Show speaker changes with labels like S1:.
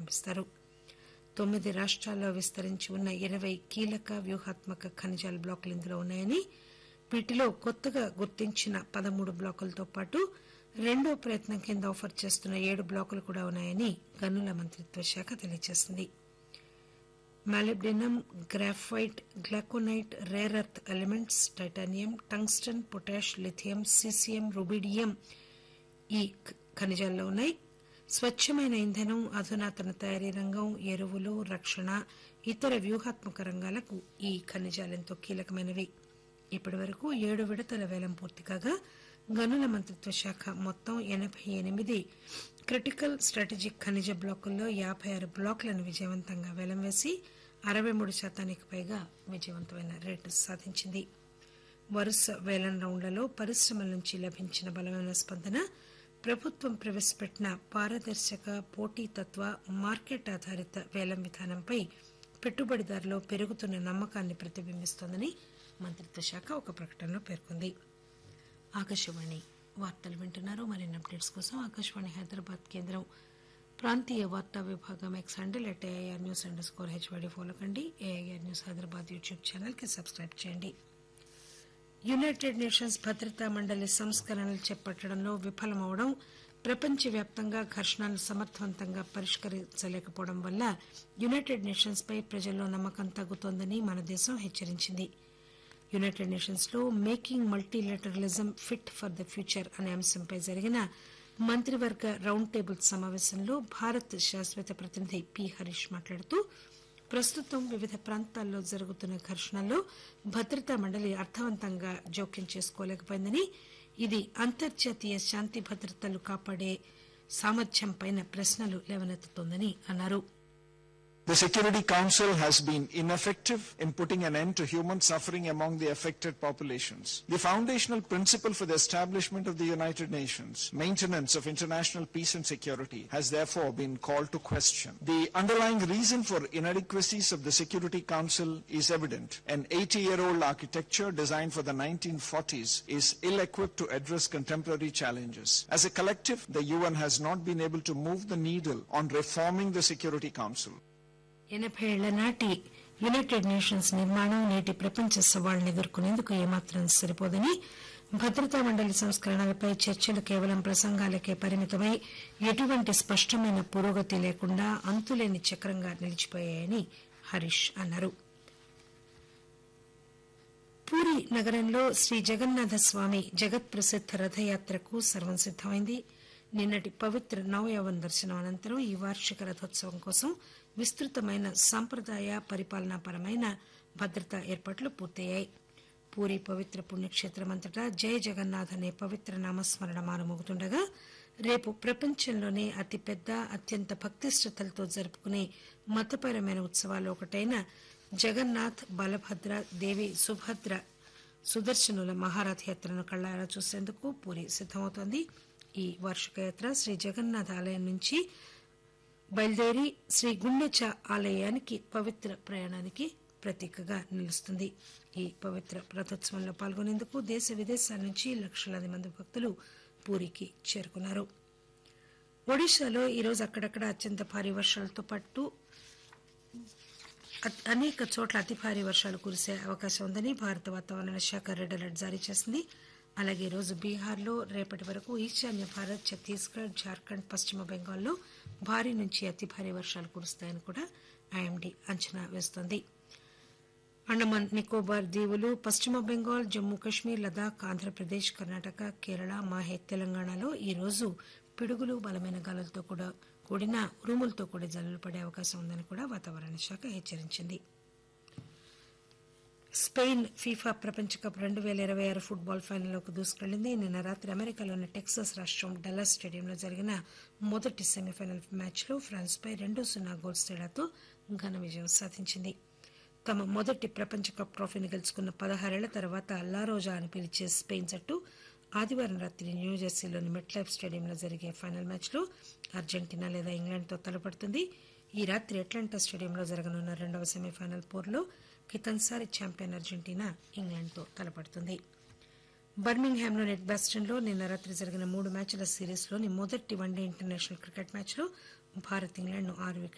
S1: ప్రారంభిస్తారు. 9 రాష్ట్రాల్లో విస్తరించి ఉన్న 20 కీలక వ్యూహాత్మక ఖనిజాల బ్లాకులు ఇందులో ఉన్నాయని, వీటిలో కొత్తగా గుర్తించిన 13 బ్లాకులతో పాటు రెండో ప్రయత్నం కింద ఆఫర్ చేస్తున్న 7 బ్లాకులు కూడా ఉన్నాయని గనుల మంత్రిత్వ శాఖ తెలియజేసింది. Molybdenum, graphite, glauconite, rare earth elements, titanium, tungsten, potash, lithium, caesium, rubidium ఈ ఖనిజాల్లో ఉన్నాయి. స్వచ్చమైన ఇంధనం, అధునాతన తయారీ రంగం, ఎరువులు, రక్షణ, ఇతర వ్యూహాత్మక రంగాలకు ఈ ఖనిజాలెంతో కీలకమైనవి. ఇప్పటి వరకు 7 విడతల వేలం పూర్తి కాగా గనుల మంత్రిత్వ శాఖ మొత్తం 88 క్రిటికల్ స్ట్రాటజిక్ ఖనిజ బ్లాకుల్లో 56 బ్లాకులను విజయవంతంగా వేలం వేసి 63% పైగా విజయవంతమైన రేటు సాధించింది. వరుస వేలం రౌండ్లలో పరిశ్రమల నుంచి లభించిన బలమైన స్పందన ప్రభుత్వం ప్రవేశపెట్టిన పారదర్శక, పోటీతత్వ, మార్కెట్ ఆధారిత వేలం విధానంపై పెట్టుబడిదారుల్లో పెరుగుతున్న నమ్మకాన్ని ప్రతిబింబిస్తోందని మంత్రిత్వ శాఖ ఒక ప్రకటనలో పేర్కొంది. ఆకాశవాణి వార్తలు వింటున్నారు. మరిన్ని అప్డేట్స్ కోసం ఆకాశవాణి హైదరాబాద్ కేంద్రం ప్రాంతీయ వార్తా విభాగం X handle @AIR News_HYD follow కండి. AIR news Hyderabad YouTube channel కి సబ్స్క్రైబ్ చేయండి. యునైటెడ్ నేషన్స్ భద్రతా మండలి సంస్కరణలు చేపట్టడంలో విఫలమవడం, ప్రపంచవ్యాప్తంగా ఘర్షణలు సమర్థవంతంగా పరిష్కరించలేకపోవడం వల్ల యునైటెడ్ నేషన్స్ పై ప్రజల్లో నమ్మకం తగ్గుతోందని మన దేశం హెచ్చరించింది. యునైటెడ్ నేషన్స్ లో making multilateralism fit for the future అనే అంశంపై జరిగిన మంత్రివర్గ రౌండ్ టేబుల్ సమావేశంలో భారత్ శాశ్వత ప్రతినిధి పి హరీష్ మాట్లాడుతూ, ప్రస్తుతం వివిధ ప్రాంతాల్లో జరుగుతున్న ఘర్షణల్లో భద్రతా మండలి అర్థవంతంగా జోక్యం చేసుకోలేకపోయిందని, ఇది అంతర్జాతీయ శాంతి భద్రతలు కాపాడే సామర్థ్యంపై ప్రశ్నలు లేవనెత్తుతోందని అన్నారు.
S2: The Security Council has been ineffective in putting an end to human suffering among the affected populations. The foundational principle for the establishment of the United Nations, maintenance of international peace and security, has therefore been called to question. The underlying reason for inadequacies of the Security Council is evident. An 80-year-old architecture designed for the 1940s is ill-equipped to address contemporary challenges. As a collective, the UN has not been able to move the needle on reforming the Security Council.
S1: 80 ఏళ్ల నాటి United nations నిర్మాణం నేటి ప్రపంచ సవాళ్లను ఎదుర్కొనేందుకు ఏమాత్రం సరిపోదని, భద్రతా మండలి సంస్కరణలపై చర్చలు కేవలం ప్రసంగాలకే పరిమితమై ఎటువంటి స్పష్టమైన పురోగతి లేకుండా అంతులేని చక్రంగా నిలిచిపోయాయని హరీష్ అన్నారు. పూరీ నగరంలో శ్రీ జగన్నాథ స్వామి జగత్ ప్రసిద్ద రథయాత్రకు సర్వం సిద్దమైంది. నిన్నటి పవిత్ర నవయవన్ దర్శనం అనంతరం ఈ వార్షిక రథోత్సవం కోసం విస్తృతమైన సాంప్రదాయ, పరిపాలనాపరమైన భద్రతా ఏర్పాట్లు పూర్తయ్యాయి. పూరీ పవిత్ర పుణ్యక్షేత్రమంతటా జయ జగన్నాథ్ అనే పవిత్ర నామస్మరణ మారుమోగుతుండగా, రేపు ప్రపంచంలోనే అతిపెద్ద, అత్యంత భక్తిశ్రద్దలతో జరుపుకునే మతపరమైన ఉత్సవాల్లో ఒకటైన జగన్నాథ్, బలభద్ర, దేవి సుభద్ర, సుదర్శనుల మహారథయాత్రను కళ్లారా చూసేందుకు పూరీ సిద్దమవుతోంది. ఈ వార్షిక యాత్ర శ్రీ జగన్నాథ్ ఆలయం నుంచి బయలుదేరి శ్రీ గుండెచ ఆలయానికి పవిత్ర ప్రయాణానికి ప్రతీకగా నిలుస్తుంది. ఈ పవిత్ర రథోత్సవంలో పాల్గొనేందుకు దేశ విదేశాల నుంచి లక్షలాది మంది భక్తులు పూరికి చేరుకున్నారు. ఒడిశాలో ఈరోజు అక్కడక్కడ అత్యంత భారీ వర్షాలతో పాటు అనేక చోట్ల అతి భారీ వర్షాలు కురిసే అవకాశం ఉందని భారత వాతావరణ శాఖ రెడ్ అలర్ట్ జారీ చేసింది. అలాగే ఈరోజు బీహార్లో, రేపటి వరకు ఈశాన్య భారత్, ఛత్తీస్గఢ్, జార్ఖండ్, పశ్చిమ బెంగాల్లో భారీ నుంచి అతి భారీ వర్షాలు కురుస్తాయని కూడా ఐఎండీ అంచనా వేస్తోంది. అండమాన్ నికోబార్ దీవులు, పశ్చిమ బెంగాల్, జమ్మూ కశ్మీర్, లదాఖ్, ఆంధ్రప్రదేశ్, కర్ణాటక, కేరళ, మాహే, తెలంగాణలో ఈ రోజు పిడుగులు, బలమైన గాలులతో కూడిన ఉరుములతో కూడి జల్లులు పడే అవకాశం ఉందని కూడా వాతావరణ శాఖ హెచ్చరించింది. స్పెయిన్ ఫీఫా ప్రపంచ కప్ 2026 ఫుట్బాల్ ఫైనల్లోకి దూసుకెళ్లింది. నిన్న రాత్రి అమెరికాలోని టెక్సాస్ రాష్టం డల్లాస్ స్టేడియంలో జరిగిన మొదటి సెమీఫైనల్ మ్యాచ్లో ఫ్రాన్స్ పై 2-0 గోల్స్ తేడాతో ఘన విజయం సాధించింది. తమ మొదటి ప్రపంచ కప్ ట్రోఫీని గెలుచుకున్న 16 ఏళ్ల తర్వాత లారోజా అని పిలిచే స్పెయిన్ జట్టు ఆదివారం రాత్రి న్యూజెర్సీలోని మెట్లైఫ్ స్టేడియంలో జరిగే ఫైనల్ మ్యాచ్లో అర్జెంటీనా లేదా ఇంగ్లాండ్తో తలపడుతుంది. ఈ రాత్రి అట్లాంటా స్టేడియంలో జరగనున్న రెండవ సెమీఫైనల్ పోరులో కితన్సారి ఛాంపియన్ అర్జెంటీనా ఇంగ్లాండ్తో తలపడుతుంది. బర్మింగ్హామ్లోని ఎడ్బాస్టన్లో నిన్న రాత్రి జరిగిన 3 మ్యాచ్ల సిరీస్లోని మొదటి వన్డే ఇంటర్నేషనల్ క్రికెట్ మ్యాచ్లో భారత్ ఇంగ్లాండ్ను 6